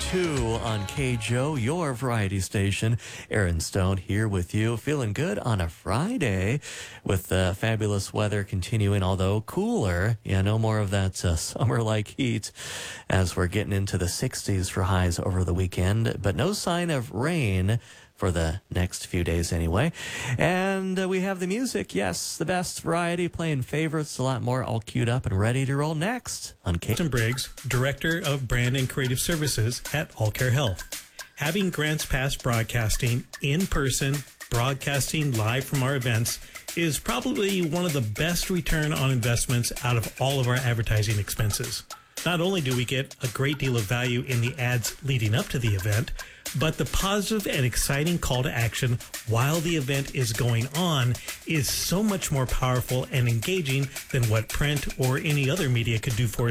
102 on KJO, your variety station. Aaron Stone here with you, feeling good on a Friday with fabulous weather continuing, although cooler. Yeah, no more of that summer-like heat as we're getting into the 60s for highs over the weekend, but no sign of rain for the next few days anyway. And we have the music, yes, the best variety, playing favorites, a lot more all queued up and ready to roll next on Justin Briggs, Director of Brand and Creative Services at Allcare Health. Having Grants Pass Broadcasting in person, broadcasting live from our events, is probably one of the best return on investments out of all of our advertising expenses. Not only do we get a great deal of value in the ads leading up to the event, but the positive and exciting call to action while the event is going on is so much more powerful and engaging than what print or any other media could do for us